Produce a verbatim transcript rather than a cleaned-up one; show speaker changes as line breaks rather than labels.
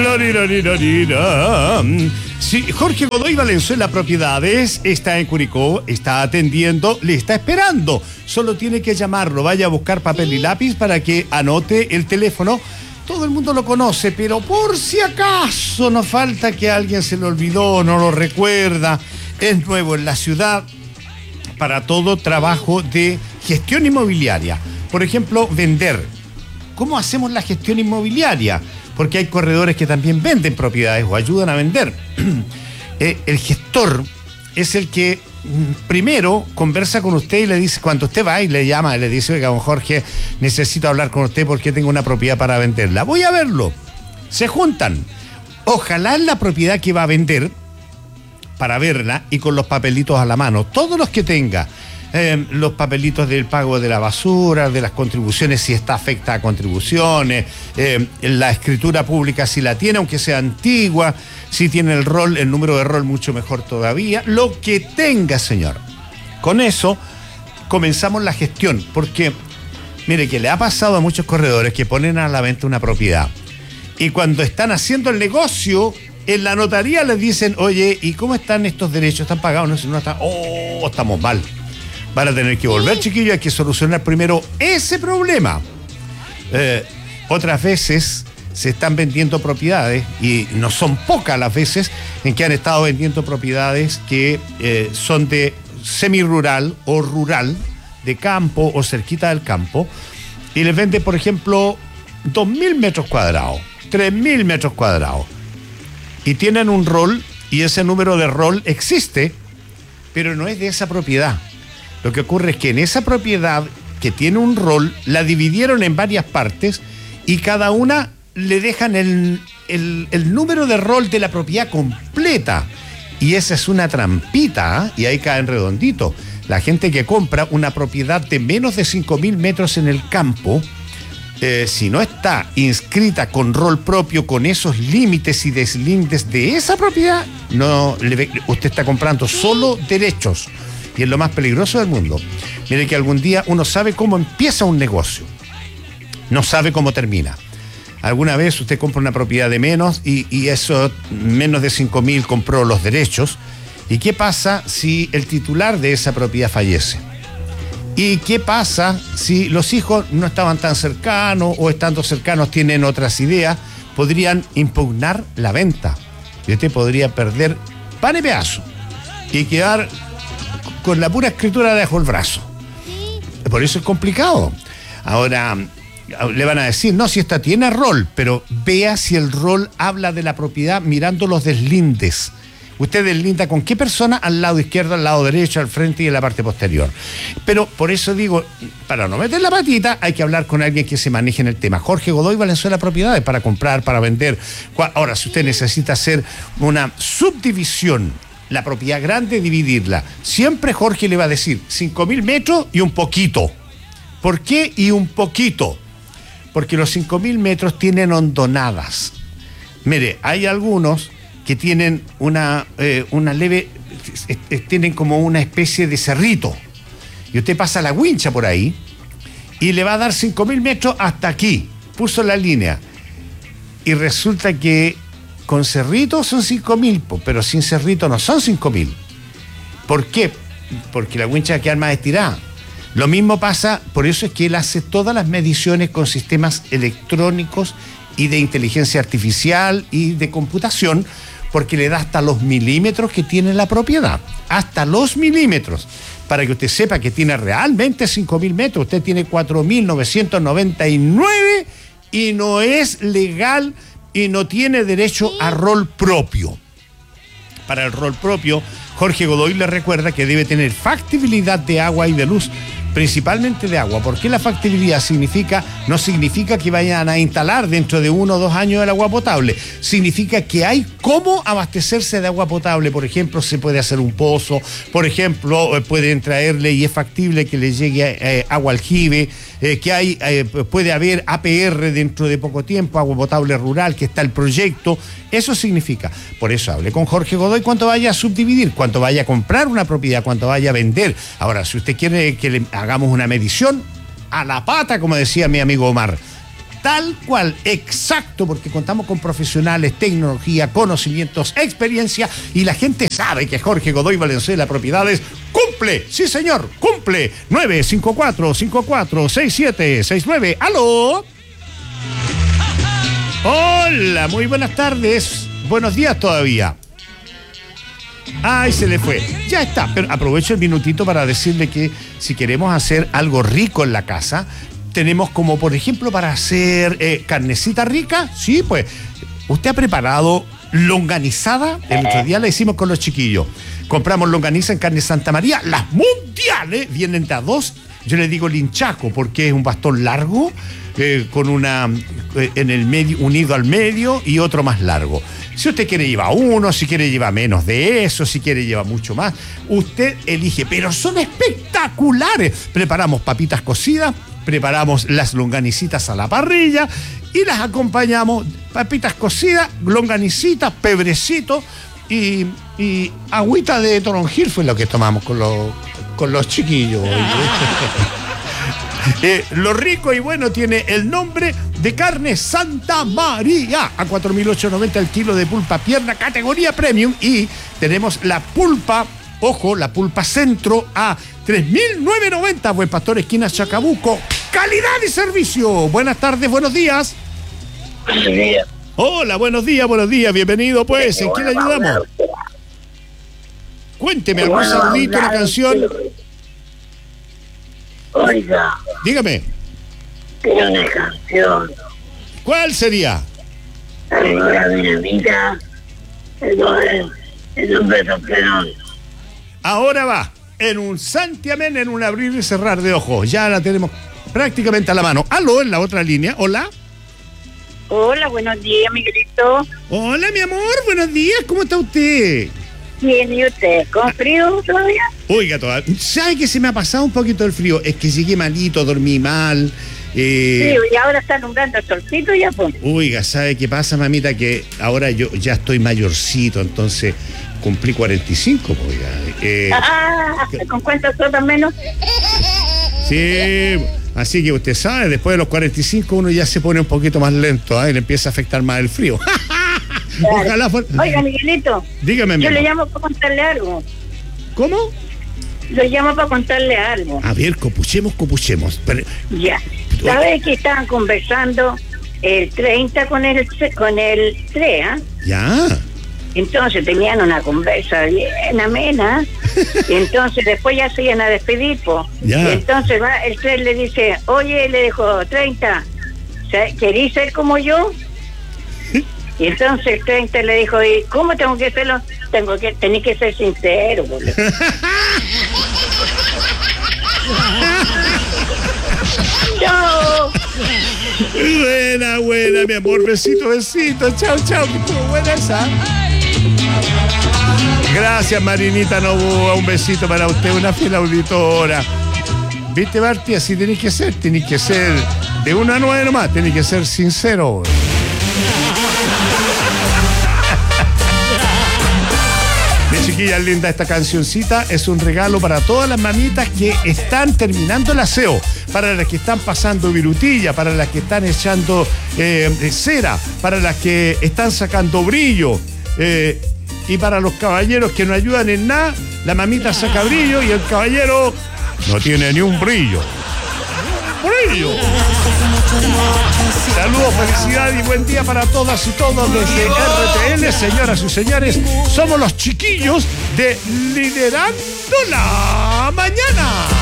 Sí, Jorge Godoy Valenzuela Propiedades está en Curicó, está atendiendo, le está esperando. Solo tiene que llamarlo, vaya a buscar papel y lápiz para que anote el teléfono. Todo el mundo lo conoce, pero por si acaso nos falta que alguien se lo olvidó, no lo recuerda. Es nuevo en la ciudad para todo trabajo de gestión inmobiliaria. Por ejemplo, vender. ¿Cómo hacemos la gestión inmobiliaria? Porque hay corredores que también venden propiedades o ayudan a vender. eh, el gestor es el que mm, primero conversa con usted y le dice, cuando usted va y le llama y le dice, oiga, don Jorge, necesito hablar con usted porque tengo una propiedad para venderla. Voy a verlo. Se juntan. Ojalá la propiedad que va a vender, para verla y con los papelitos a la mano, todos los que tenga. Eh, los papelitos del pago de la basura, de las contribuciones si está afecta a contribuciones, eh, la escritura pública si la tiene, aunque sea antigua, si tiene el rol, el número de rol mucho mejor todavía, lo que tenga, señor. Con eso comenzamos la gestión, porque mire que le ha pasado a muchos corredores que ponen a la venta una propiedad y cuando están haciendo el negocio en la notaría les dicen, oye, ¿y cómo están estos derechos? ¿Están pagados? No, si no están, oh, estamos mal. Van a tener que volver, chiquillos, hay que solucionar primero ese problema. Eh, otras veces se están vendiendo propiedades, y no son pocas las veces en que han estado vendiendo propiedades que eh, son de semirural o rural, de campo o cerquita del campo, y les vende, por ejemplo, dos mil metros cuadrados, tres mil metros cuadrados, y tienen un rol, y ese número de rol existe, pero no es de esa propiedad. Lo que ocurre es que en esa propiedad que tiene un rol, la dividieron en varias partes y cada una le dejan el, el, el número de rol de la propiedad completa. Y esa es una trampita, ¿eh? Y ahí caen redondito. La gente que compra una propiedad de menos de cinco mil metros en el campo, eh, si no está inscrita con rol propio, con esos límites y deslímites de esa propiedad, no, le, usted está comprando solo derechos. Y es lo más peligroso del mundo. Mire que algún día uno sabe cómo empieza un negocio, no sabe cómo termina. Alguna vez usted compra una propiedad de menos y, y eso, menos de cinco mil, compró los derechos. ¿Y qué pasa si el titular de esa propiedad fallece? ¿Y qué pasa si los hijos no estaban tan cercanos o estando cercanos tienen otras ideas? Podrían impugnar la venta y usted podría perder pan y pedazo y quedar con la pura escritura debajo del brazo. Por eso es complicado. Ahora, le van a decir, no, si esta tiene rol, pero vea si el rol habla de la propiedad mirando los deslindes. Usted deslinda con qué persona, al lado izquierdo, al lado derecho, al frente y en la parte posterior. Pero por eso digo, para no meter la patita, hay que hablar con alguien que se maneje en el tema. Jorge Godoy Valenzuela Propiedades, para comprar, para vender. Ahora, si usted necesita hacer una subdivisión, la propiedad grande, dividirla. Siempre Jorge le va a decir cinco mil metros y un poquito. ¿Por qué y un poquito? Porque los cinco mil metros tienen hondonadas. Mire, hay algunos que tienen una, eh, una leve, eh, eh, tienen como una especie de cerrito. Y usted pasa la wincha por ahí y le va a dar cinco mil metros hasta aquí. Puso la línea. Y resulta que con cerrito son cinco mil, pero sin cerrito no son cinco mil. ¿Por qué? Porque la wincha va a quedar más estirada. Lo mismo pasa, por eso es que él hace todas las mediciones con sistemas electrónicos y de inteligencia artificial y de computación, porque le da hasta los milímetros que tiene la propiedad. Hasta los milímetros. Para que usted sepa que tiene realmente cinco mil metros. Usted tiene cuatro mil novecientos noventa y nueve y no es legal y no tiene derecho a rol propio. Para el rol propio, Jorge Godoy le recuerda que debe tener factibilidad de agua y de luz, principalmente de agua. ¿Por qué la factibilidad significa? No significa que vayan a instalar dentro de uno o dos años el agua potable. Significa que hay cómo abastecerse de agua potable. Por ejemplo, se puede hacer un pozo. Por ejemplo, eh, pueden traerle y es factible que le llegue eh, agua aljibe. Eh, que hay, eh, puede haber A P R dentro de poco tiempo, agua potable rural, que está el proyecto. Eso significa. Por eso hable con Jorge Godoy cuando vaya a subdividir, cuando vaya a comprar una propiedad, cuando vaya a vender. Ahora, si usted quiere que le hagamos una medición a la pata, como decía mi amigo Omar, tal cual, exacto, porque contamos con profesionales, tecnología, conocimientos, experiencia, y la gente sabe que Jorge Godoy Valenzuela Propiedades cumple, sí señor, cumple. nueve cinco cuatro, cinco cuatro seis siete seis nueve. ¡Aló! Hola, muy buenas tardes. Buenos días todavía. Ay, se le fue. Ya está, pero aprovecho el minutito para decirle que si queremos hacer algo rico en la casa, tenemos como, por ejemplo, para hacer eh, carnecita rica. Sí, pues, usted ha preparado longanizada. El otro día la hicimos con los chiquillos. Compramos longaniza en Carne Santa María. Las mundiales vienen de a dos. Yo le digo linchaco porque es un bastón largo, eh, con una eh, en el medio, unido al medio, y otro más largo. Si usted quiere llevar uno, si quiere llevar menos de eso, si quiere llevar mucho más, usted elige, pero son espectaculares. Preparamos papitas cocidas, preparamos las longanicitas a la parrilla y las acompañamos, papitas cocidas, longanicitas, pebrecito y, y agüita de toronjil fue lo que tomamos con los, con los chiquillos. Eh, lo rico y bueno tiene el nombre de Carne Santa María, a cuatro mil ochocientos noventa el kilo de pulpa pierna, categoría premium, y tenemos la pulpa, ojo, la pulpa centro a tres mil novecientos noventa, Buen Pastor, esquina Chacabuco. Calidad y servicio. Buenas tardes, buenos días.
Buenos días.
Hola, buenos días, buenos días, bienvenido pues, ¿en qué le ayudamos? Cuénteme algún saludito, una canción.
Oiga,
Dígame,
tiene una canción.
¿cuál sería?
Ahora dinamita. El nombre, el nombre de Perón.
Ahora va, en un santiamén, en un abrir y cerrar de ojos. Ya la tenemos prácticamente a la mano. Aló, en la otra línea, hola.
Hola, buenos días, Miguelito.
Hola, mi amor, buenos días, ¿cómo está usted?
Bien, ¿y usted? ¿Con frío todavía?
Oiga, toda, ¿sabe que se me ha pasado un poquito el frío? Es que llegué malito, dormí mal. Eh,
Sí, y ahora está alumbrando el solcito ya, pues.
Oiga, ¿sabe qué pasa, mamita? Que ahora yo ya estoy mayorcito, entonces cumplí cuarenta y cinco, pues, oiga. Eh,
Ah, ¿con cuántas horas menos?
sí, así que usted sabe, después de los cuarenta y cinco uno ya se pone un poquito más lento, ¿eh? Y le empieza a afectar más el frío. Ojalá fuera...
Oiga, Miguelito,
Dígame, mi
yo le
amor.
llamo para contarle algo.
¿Cómo?
Lo llamo para contarle algo.
A ver, copuchemos, copuchemos. Pero...
Ya. ¿Sabes que estaban conversando el treinta con el con el tres, ¿ah?
Ya.
Entonces tenían una conversa bien amena. Y entonces después ya se iban a despedir, po.
Ya.
Y entonces va, el tres le dice, oye, le dijo, treinta, ¿querís ser como yo? Y entonces el treinta le dijo, ¿y cómo tengo que serlo? Tengo que, tenés que ser sincero, boludo. Chao.
Buena, buena, mi amor. Besito, besito. Chao, chao. Que estuvo buena esa. Gracias, Marinita Novoa. Un besito para usted, una fiel auditora. ¿Viste, Barty? Así tenés que ser. Tenés que ser de una a nueve nomás. Tenés que ser sincero. Mi chiquilla linda, esta cancioncita es un regalo para todas las mamitas que están terminando el aseo, para las que están pasando virutilla, para las que están echando eh, cera, para las que están sacando brillo, eh, y para los caballeros que no ayudan en nada. La mamita saca brillo y el caballero no tiene ni un brillo. ¡Brillo! Saludos, felicidad y buen día para todas y todos desde R T L. Señoras y señores, somos los chiquillos de Liderando la Mañana.